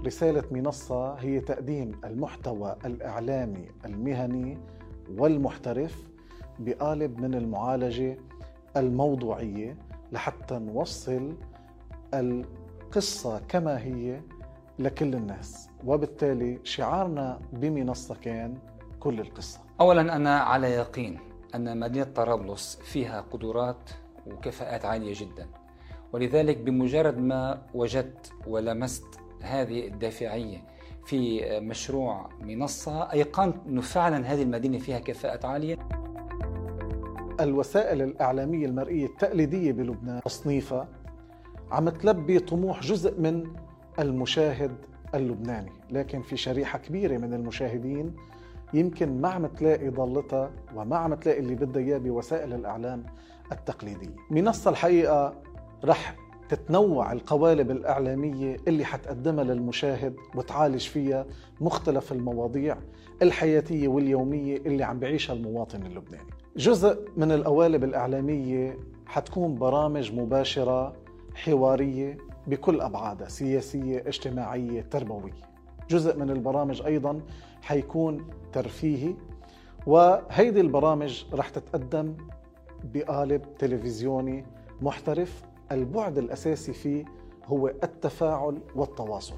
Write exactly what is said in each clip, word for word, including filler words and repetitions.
رسالة منصة هي تقديم المحتوى الإعلامي المهني والمحترف بقالب من المعالجة الموضوعية لحتى نوصل القصة كما هي لكل الناس، وبالتالي شعارنا بمنصة كان كل القصة. أولا أنا على يقين أن مدينة طرابلس فيها قدرات وكفاءات عالية جدا، ولذلك بمجرد ما وجدت ولمست هذه الدافعية في مشروع منصة أيقنت أنه فعلا هذه المدينة فيها كفاءات عالية. الوسائل الإعلامية المرئية التقليدية بلبنان تصنيفها عم تلبي طموح جزء من المشاهد اللبناني، لكن في شريحة كبيرة من المشاهدين يمكن ما عم تلاقي ضالتها وما عم تلاقي اللي بدها إياه بوسائل الإعلام التقليدية. منصة الحقيقة رح تتنوع القوالب الإعلامية اللي حتقدمها للمشاهد وتعالج فيها مختلف المواضيع الحياتية واليومية اللي عم بعيشها المواطن اللبناني. جزء من القوالب الإعلامية حتكون برامج مباشرة حوارية بكل أبعادها، سياسية، اجتماعية، تربوية. جزء من البرامج أيضاً حيكون ترفيهي، وهيدي البرامج رح تتقدم بقالب تلفزيوني محترف البعد الأساسي فيه هو التفاعل والتواصل.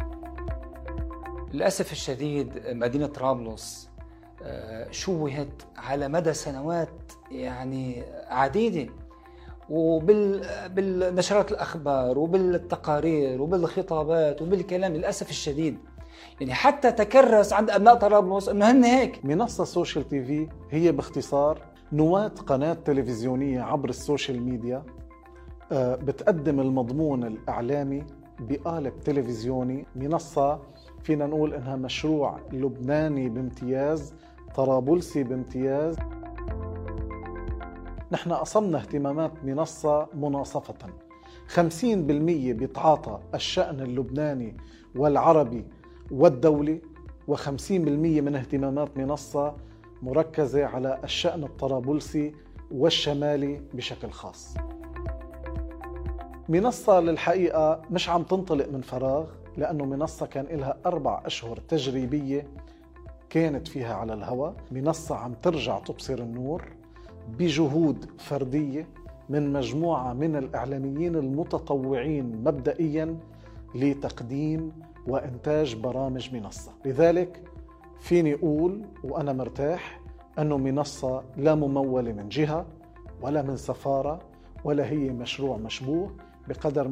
للأسف الشديد مدينة طرابلس شوهت على مدى سنوات يعني عديدة، وبالنشرات الأخبار وبالتقارير وبالخطابات وبالكلام للأسف الشديد، يعني حتى تكرس عند أبناء طرابلس أنه هن هيك. منصة سوشيال تي في هي باختصار نواة قناة تلفزيونية عبر السوشيال ميديا بتقدم المضمون الإعلامي بقالب تلفزيوني. منصة فينا نقول إنها مشروع لبناني بامتياز، طرابلسي بامتياز. نحن قسمنا اهتمامات منصة مناصفة، خمسين بالمئة بيتعاطى الشأن اللبناني والعربي والدولي، وخمسين بالمئة من اهتمامات منصة مركزة على الشأن الطرابلسي والشمالي بشكل خاص. منصة للحقيقة مش عم تنطلق من فراغ، لأنه منصة كان لها أربع أشهر تجريبية كانت فيها على الهواء. منصة عم ترجع تبصر النور بجهود فردية من مجموعة من الإعلاميين المتطوعين مبدئياً لتقديم وإنتاج برامج منصة. لذلك فيني أقول وأنا مرتاح أنه منصة لا ممولة من جهة ولا من سفارة ولا هي مشروع مشبوه، بقدر